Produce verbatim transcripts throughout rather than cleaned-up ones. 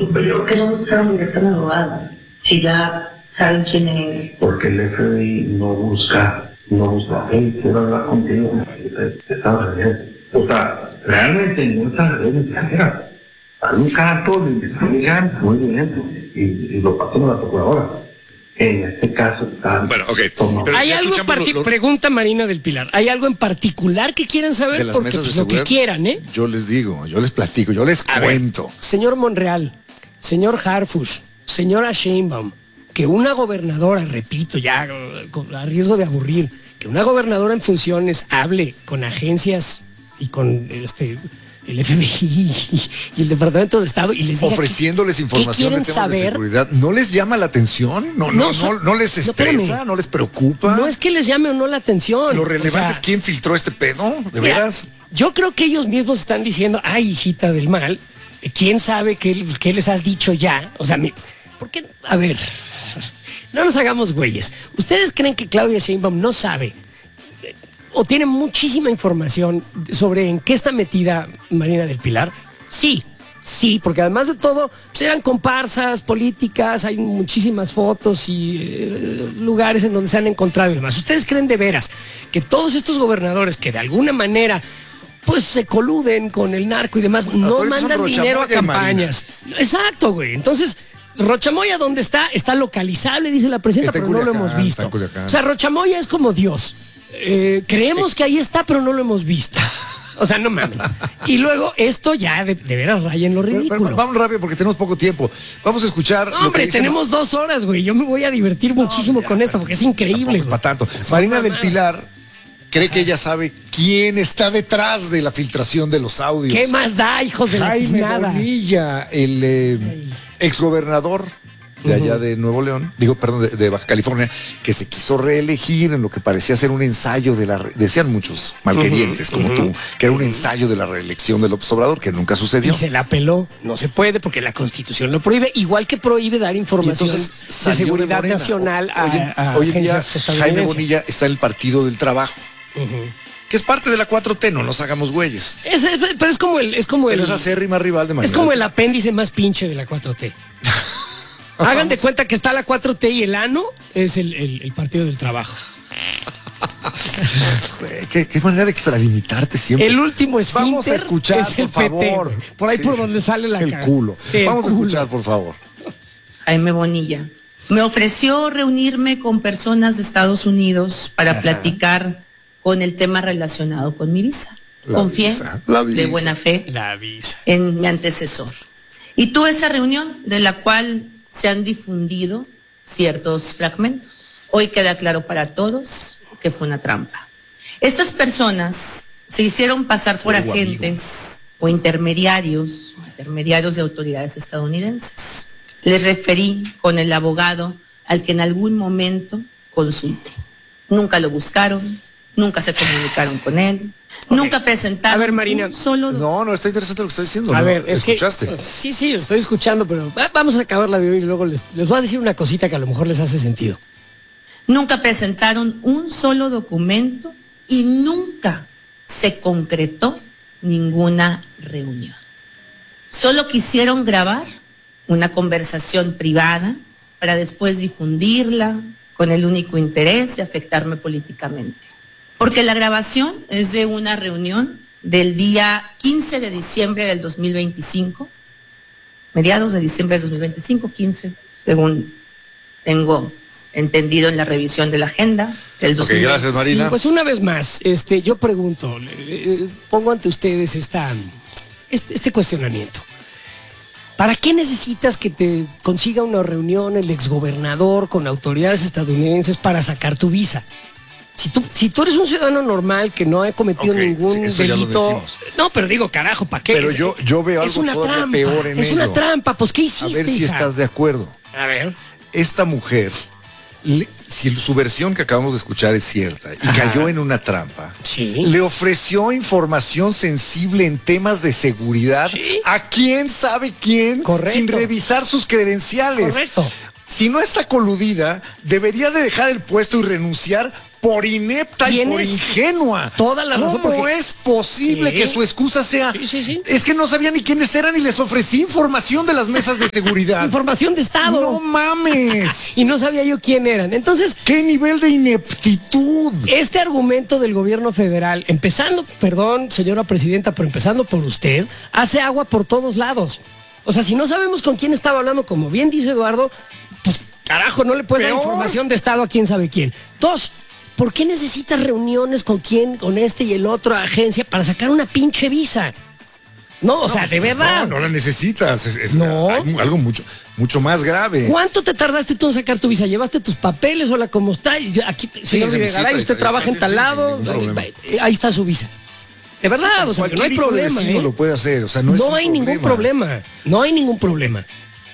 superior. ¿Por qué no buscaron director al abogado? Si ya saben quién es. Porque el F B I no busca, no busca, hey, quiero hablar contigo de Estados Unidos. O sea, realmente no está en la red extranjera. Hay un caso de investigar muy bien y, y lo pasó a la procuradora. En este caso está... Bueno, ok. Pero hay algo en particular, pregunta Marina del Pilar, ¿hay algo en particular que quieran saber? De las Porque mesas de pues, lo que quieran, ¿eh? Yo les digo, yo les platico, yo les A cuento. ver, señor Monreal, señor Harfush, señora Sheinbaum, que una gobernadora, repito ya, con, a riesgo de aburrir, que una gobernadora en funciones hable con agencias y con este... el F B I y el Departamento de Estado y les diga ofreciéndoles que, información de temas saber? de seguridad, ¿no les llama la atención? ¿No, no, no, so, no, no les estresa? ¿No, ¿No les preocupa? No es que les llame o no la atención. Lo relevante o sea, es quién filtró este pedo, ¿de mira, veras? Yo creo que ellos mismos están diciendo, ay, hijita del mal, ¿quién sabe qué, qué les has dicho ya? O sea, mi, porque, a ver, no nos hagamos güeyes. ¿Ustedes creen que Claudia Sheinbaum no sabe o tiene muchísima información sobre en qué está metida Marina del Pilar? Sí, sí, porque además de todo, pues eran comparsas políticas, hay muchísimas fotos y eh, lugares en donde se han encontrado y demás. ¿Ustedes creen de veras que todos estos gobernadores que de alguna manera pues se coluden con el narco y demás, no mandan dinero a campañas? Exacto, güey. Entonces... Rochamoya, ¿dónde está? Está localizable, dice la presidenta, pero no lo hemos visto. O sea, Rochamoya es como Dios. Eh, creemos que ahí está, pero no lo hemos visto. O sea, no mames. Y luego esto ya de, de veras raya en lo ridículo. Pero, pero vamos rápido porque tenemos poco tiempo. Vamos a escuchar. No, hombre, dice... tenemos dos horas, güey. Yo me voy a divertir no, muchísimo ya, con esto porque es increíble. Es para tanto. Marina del Pilar cree que ella sabe quién está detrás de la filtración de los audios. ¿Qué más da, hijos de la tiznada? Jaime Bonilla, el eh, exgobernador de allá de Nuevo León, digo, perdón, de, de Baja California, que se quiso reelegir en lo que parecía ser un ensayo de la, decían muchos malquerientes uh-huh, como uh-huh. tú, que era un ensayo de la reelección de López Obrador, que nunca sucedió. Y se la peló, no se puede porque la Constitución lo prohíbe, igual que prohíbe dar información de seguridad de nacional a, hoy, a hoy en día Jaime Bonilla está en el Partido del Trabajo. Uh-huh. Que es parte de la cuatro T, no nos hagamos güeyes. Es, es, pero es como el... Es como pero el, es acérrima rival de Marina. Es como el apéndice más pinche de la cuatro T. Hagan de cuenta que está la cuatro T y el ano es el, el, el Partido del Trabajo. ¿Qué, qué manera de extralimitarte siempre. El último esfínter. Vamos a escuchar, es el por favor. P T, por ahí sí, por donde sale la el cara. culo. Sí, Vamos el a culo. escuchar, por favor. Jaime Bonilla me ofreció reunirme con personas de Estados Unidos para Ajá. platicar con el tema relacionado con mi visa. La Confié visa, la visa. de buena fe la visa. en mi antecesor. Y tuve esa reunión de la cual se han difundido ciertos fragmentos. Hoy queda claro para todos que fue una trampa. Estas personas se hicieron pasar por Fuego agentes amigo. o intermediarios, intermediarios de autoridades estadounidenses. Les referí con el abogado al que en algún momento consulté. Nunca lo buscaron, nunca se comunicaron con él, okay. nunca presentaron a ver, Marina, un solo... No, no, está interesante lo que está diciendo. A ¿no? ver, es ¿Escuchaste? Que, sí, sí, lo estoy escuchando, pero vamos a acabar la de hoy y luego les, les voy a decir una cosita que a lo mejor les hace sentido. Nunca presentaron un solo documento y nunca se concretó ninguna reunión. Solo quisieron grabar una conversación privada para después difundirla con el único interés de afectarme políticamente. Porque la grabación es de una reunión del día quince de diciembre del dos mil veinticinco, mediados de diciembre del dos mil veinticinco, quince, según tengo entendido en la revisión de la agenda del dos mil veinticinco. Ok, gracias, Marina. Sí, pues una vez más, este, yo pregunto, eh, pongo ante ustedes esta, este, este cuestionamiento. ¿Para qué necesitas que te consiga una reunión el exgobernador con autoridades estadounidenses para sacar tu visa? Si tú, si tú eres un ciudadano normal que no ha cometido okay, ningún sí, delito... No, pero digo, carajo, ¿para qué? Pero es, yo, yo veo es algo una todavía trampa, peor en Es ello. una trampa, pues ¿qué hiciste, A ver si hija? estás de acuerdo. A ver. Esta mujer, le, si su versión que acabamos de escuchar es cierta y Ajá. cayó en una trampa, sí. le ofreció información sensible en temas de seguridad ¿Sí? a quién sabe quién, Correcto. sin revisar sus credenciales. Correcto. Si no está coludida, debería de dejar el puesto y renunciar por inepta y por ingenua. Toda la razón. ¿Cómo porque... es posible sí. que su excusa sea? Sí, sí, sí. Es que no sabía ni quiénes eran y les ofrecí información de las mesas de seguridad. Información de Estado. No mames. Y no sabía yo quién eran. Entonces, ¿qué nivel de ineptitud? Este argumento del gobierno federal, empezando, perdón, señora presidenta, pero empezando por usted, hace agua por todos lados. O sea, si no sabemos con quién estaba hablando, como bien dice Eduardo, pues carajo, no le puede dar información de Estado a quién sabe quién. Dos, ¿por qué necesitas reuniones con quién, con este y el otro agencia para sacar una pinche visa? No, o no, sea, de verdad. No, no la necesitas. Es, es no. algo, algo mucho, mucho más grave. ¿Cuánto te tardaste tú en sacar tu visa? ¿Llevaste tus papeles o la como está? Aquí, sí, señor Videgaray, usted trabaja en tal lado. Ahí, ahí está su visa. De verdad, o sea, que no hay problema. ¿eh? lo puede hacer, o sea, no, no es hay un ningún problema. No hay ningún problema.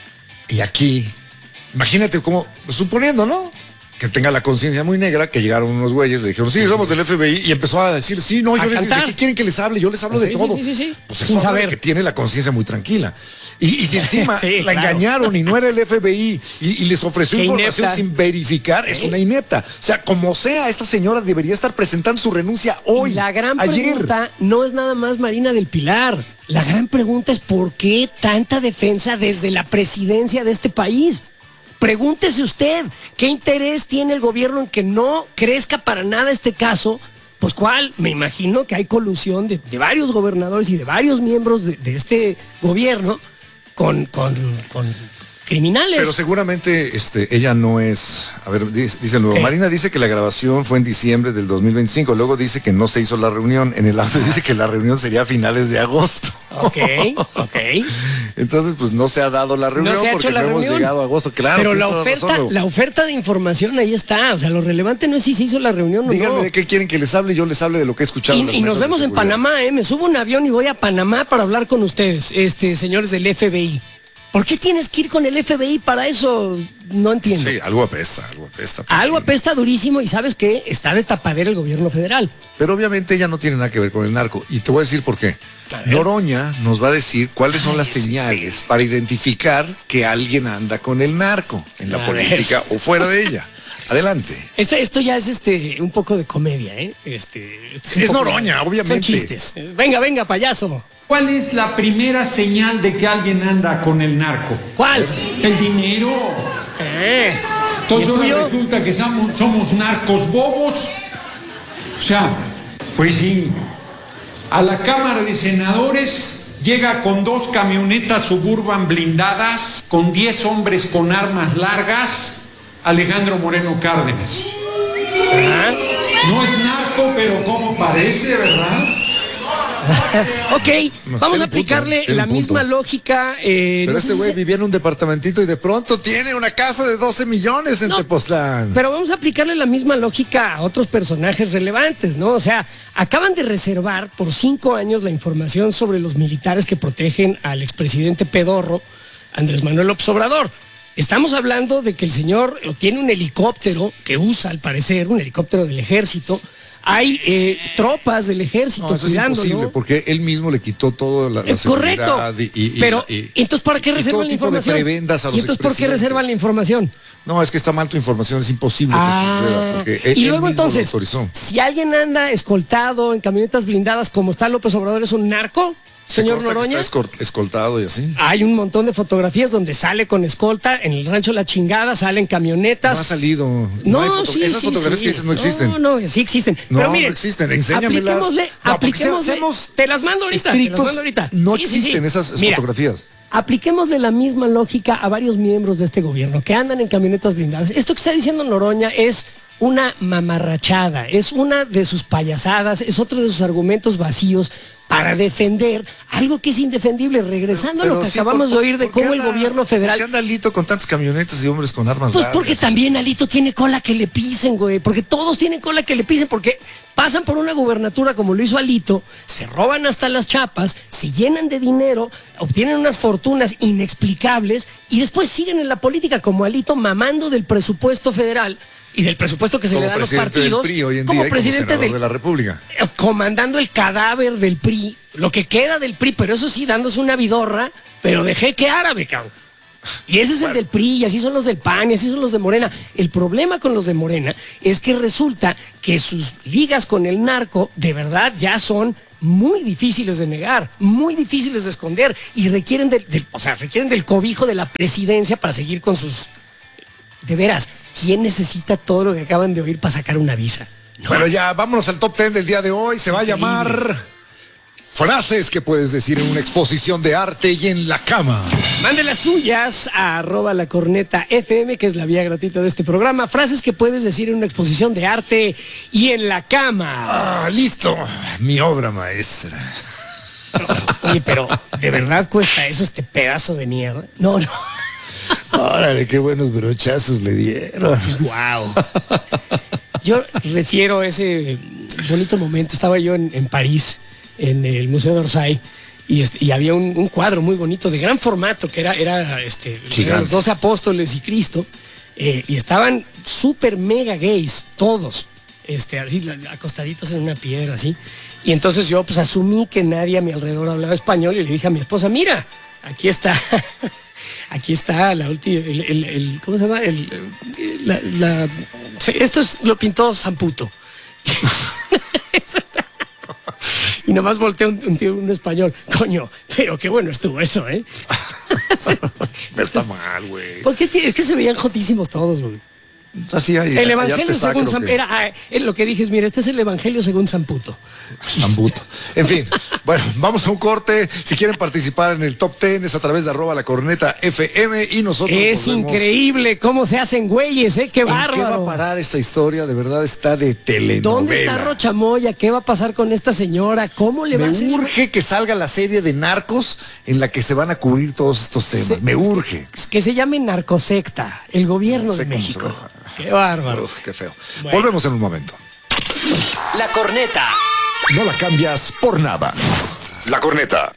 Y aquí, imagínate cómo, suponiendo, ¿no? Que tenga la conciencia muy negra, que llegaron unos güeyes, le dijeron, sí, somos del F B I, y empezó a decir, sí, no, yo les, ¿de qué quieren que les hable? Yo les hablo sí, de todo. Sí, sí, sí. Pues sin saber. Que tiene la conciencia muy tranquila. Y, y si encima sí, la claro. engañaron y no era el F B I y, y les ofreció Qué información inepta. sin verificar, es ¿Eh? una inepta. O sea, como sea, esta señora debería estar presentando su renuncia hoy. Y la gran ayer. pregunta no es nada más Marina del Pilar. La gran pregunta es ¿por qué tanta defensa desde la presidencia de este país? Pregúntese usted, ¿qué interés tiene el gobierno en que no crezca para nada este caso? Pues cuál, me imagino que hay colusión de, de varios gobernadores y de varios miembros de, de este gobierno con, con, con criminales. Pero seguramente este, ella no es, a ver, dice, dice luego, ¿qué? Marina dice que la grabación fue en diciembre del dos mil veinticinco, luego dice que no se hizo la reunión, en el audio dice que la reunión sería a finales de agosto. Ok, ok. Entonces, pues no se ha dado la reunión no se ha porque hecho la no reunión. hemos llegado a agosto, claro. Pero la oferta, razón, la oferta de información ahí está, o sea, lo relevante no es si se hizo la reunión o Díganme no. de qué quieren que les hable, yo les hable de lo que he escuchado. Y, y nos vemos en Panamá, ¿eh? Me subo un avión y voy a Panamá para hablar con ustedes, este, señores del F B I. ¿Por qué tienes que ir con el F B I para eso? No entiendo. Sí, algo apesta, algo apesta. Algo apesta durísimo y ¿sabes qué? Está de tapadera el gobierno federal. Pero obviamente ella no tiene nada que ver con el narco. Y te voy a decir por qué. Noroña nos va a decir cuáles son Ay, las señales sí. para identificar que alguien anda con el narco en la a política ver. o fuera de ella. Adelante. Este, esto ya es este un poco de comedia, ¿eh? Este, este es es Noroña, de, obviamente. Son chistes. Venga, venga, payaso. ¿Cuál es la primera señal de que alguien anda con el narco? ¿Cuál? El dinero. Eh. Entonces ahora resulta que somos, somos narcos bobos. O sea, pues sí. A la Cámara de Senadores llega con dos camionetas Suburban blindadas, con diez hombres con armas largas, Alejandro Moreno Cárdenas. ¿Ah? No es narco, pero como parece, ¿verdad? Ok, no, vamos a aplicarle punto, la misma punto. lógica. Eh, pero no este güey si vivía en un departamentito y de pronto tiene una casa de doce millones en no, Tepoztlán. Pero vamos a aplicarle la misma lógica a otros personajes relevantes, ¿no? O sea, acaban de reservar por cinco años la información sobre los militares que protegen al expresidente pedorro, Andrés Manuel López Obrador. Estamos hablando de que el señor tiene un helicóptero que usa, al parecer, un helicóptero del ejército. Hay eh, tropas del ejército no, eso cuidándolo. Es imposible porque él mismo le quitó toda la, la eh, Correcto. Y, y, pero y, y, entonces ¿para qué reservan la información? De prebendas a los ¿Y entonces por qué reservan la información? No, es que está mal tu información, es imposible ah, que suceda porque él, y luego él mismo entonces, lo autorizó. Si alguien anda escoltado en camionetas blindadas como está López Obrador, ¿es un narco? Señor Noroña. Está escoltado y así. Hay un montón de fotografías donde sale con escolta, en el rancho La Chingada, salen camionetas. No ha salido. No, no sí, Esas sí, fotografías sí. que dices no existen. No, no, sí existen. No, Pero miren, no existen, enséñamelas. Apliquémosle, no, apliquémosle. Seamos te las mando ahorita, te las mando ahorita. No sí, existen sí, sí. esas Mira, fotografías. Apliquémosle la misma lógica a varios miembros de este gobierno que andan en camionetas blindadas. Esto que está diciendo Noroña es una mamarrachada, es una de sus payasadas, es otro de sus argumentos vacíos para defender algo que es indefendible, regresando pero, pero a lo que sí, acabamos por, de oír de cómo anda, el gobierno federal... ¿Por qué anda Alito con tantas camionetas y hombres con armas Pues largas? porque también Alito tiene cola que le pisen, güey, porque todos tienen cola que le pisen, porque pasan por una gubernatura como lo hizo Alito, se roban hasta las chapas, se llenan de dinero, obtienen unas fortunas inexplicables y después siguen en la política como Alito mamando del presupuesto federal y del presupuesto que se como le da a los partidos del P R I hoy en como día, presidente como del, de la República, comandando el cadáver del P R I, lo que queda del P R I, pero eso sí dándose una vidorra, pero de jeque árabe, cabrón. Y ese es Bueno. el del P R I, y así son los del P A N, y así son los de Morena. El problema con los de Morena es que resulta que sus ligas con el narco de verdad ya son muy difíciles de negar, muy difíciles de esconder y requieren del, del- o sea, requieren del cobijo de la presidencia para seguir con sus... De veras, ¿quién necesita todo lo que acaban de oír para sacar una visa? No. Bueno, ya vámonos al top ten del día de hoy. Se va a llamar frases que puedes decir en una exposición de arte y en la cama. Mande las suyas a arroba la corneta F M, que es la vía gratuita de este programa. Frases que puedes decir en una exposición de arte y en la cama. Ah, listo. Mi obra maestra. Oye, pero ¿de verdad cuesta eso este pedazo de mierda? No, no. Órale, qué buenos brochazos le dieron. Wow. Yo refiero a ese bonito momento. Estaba yo en, en París, en el Museo d'Orsay, y, este, y había un, un cuadro muy bonito de gran formato que era, era este, eran los doce apóstoles y Cristo, eh, y estaban súper mega gays, todos, este, así la- acostaditos en una piedra, así. Y entonces yo pues asumí que nadie a mi alrededor hablaba español y le dije a mi esposa, mira, aquí está. Aquí está la última, el, el- el- ¿cómo se llama? El, el- la, la- esto es, lo pintó Samputo. Y nomás volteé un, un tío, un español. Coño, pero qué bueno estuvo eso, ¿eh? No está mal, güey. ¿Por qué? Es que se veían jotísimos todos, güey. Así hay. El hay evangelio arte según sacro San... que- Era, ah, eh, lo que dije es, mira, este es el evangelio según Samputo. Zambuto. En fin, bueno, vamos a un corte. Si quieren participar en el top ten es a través de arroba la corneta F M y nosotros Es volvemos. increíble cómo se hacen güeyes, ¿eh? Qué ¿En bárbaro. qué va a parar esta historia? De verdad está de telenovela. ¿Dónde está Rochamoya? ¿Qué va a pasar con esta señora? ¿Cómo le va Me a hacer? urge que salga la serie de Narcos en la que se van a cubrir todos estos temas. Se- Me urge. Que se llame narcosecta, el gobierno No sé de cómo México. se va. Qué bárbaro. Uf, qué feo. Bueno. Volvemos en un momento. La corneta. No la cambias por nada. La corneta.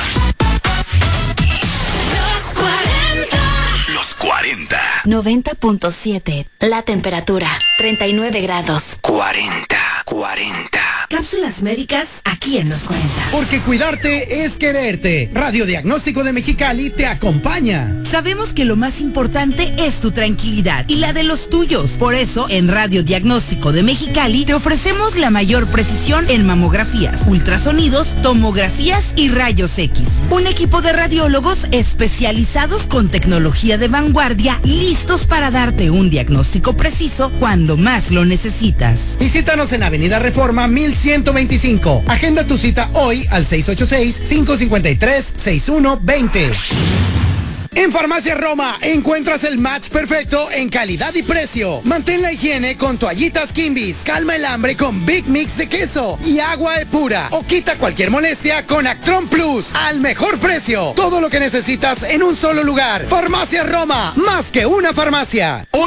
Los cuarenta. Los cuarenta. noventa punto siete. La temperatura, treinta y nueve grados. cuarenta. cuarenta. Cápsulas médicas aquí en los cuarenta. Porque cuidarte es quererte. Radio Diagnóstico de Mexicali te acompaña. Sabemos que lo más importante es tu tranquilidad y la de los tuyos. Por eso, en Radio Diagnóstico de Mexicali te ofrecemos la mayor precisión en mamografías, ultrasonidos, tomografías y rayos X. Un equipo de radiólogos especializados con tecnología de vanguardia, listos para darte un diagnóstico preciso cuando más lo necesitas. Visítanos en Avenida Reforma mil ciento veinticinco. Agenda tu cita hoy al seis ocho seis, cinco cinco tres, seis uno dos cero. En Farmacia Roma encuentras el match perfecto en calidad y precio. Mantén la higiene con toallitas Kimbis, calma el hambre con Big Mix de queso y agua Epura. O quita cualquier molestia con Actron Plus al mejor precio. Todo lo que necesitas en un solo lugar. Farmacia Roma, más que una farmacia. Hoy